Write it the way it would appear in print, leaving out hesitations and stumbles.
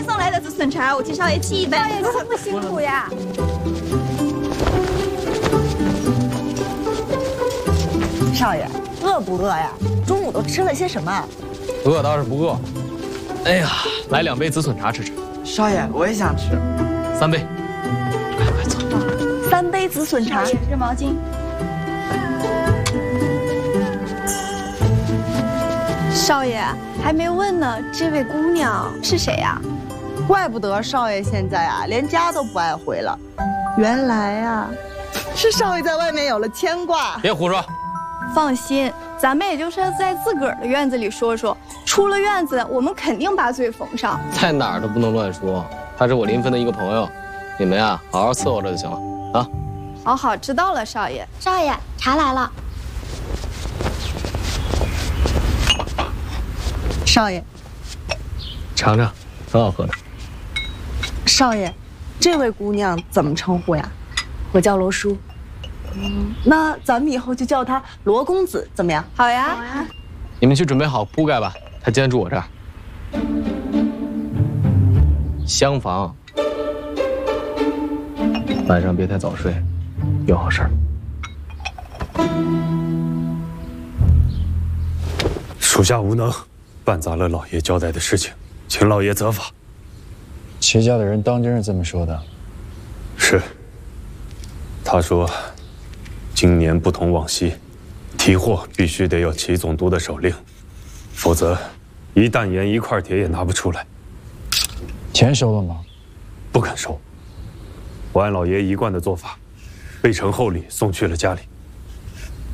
送来的紫笋茶，我替少爷沏一杯。 少爷这么辛苦呀！ 少爷，饿不饿呀？中午都吃了些什么？ 饿倒是不饿。哎呀，来2杯紫笋茶吃吃。 少爷，我也想吃。 3杯。快走。 3杯紫笋茶。 热毛巾。少爷还没问呢，这位姑娘是谁呀？ 怪不得少爷现在啊，连家都不爱回了。原来啊，是少爷在外面有了牵挂。 别胡说。 放心，咱们也就是在自个儿的院子里说说，出了院子，我们肯定把嘴缝上。 在哪儿都不能乱说，他是我临汾的一个朋友，你们呀好好伺候着就行了啊。 好好，知道了，少爷。 少爷，茶来了。 少爷， 尝尝，很好喝的。 少爷，这位姑娘怎么称呼呀？ 我叫罗叔。 那咱们以后就叫她罗公子，怎么样？ 好呀。 好呀。 你们去准备好铺盖吧，他今天住我这儿。厢房，晚上别太早睡，有好事儿。 属下无能，办砸了老爷交代的事情，请老爷责罚。 齐家的人当真是这么说的？ 是。他说，今年不同往昔，提货必须得有齐总督的手令，否则一担盐1块铁也拿不出来。 钱收了吗？ 不肯收。我按老爷一贯的做法，备成厚礼送去了家里。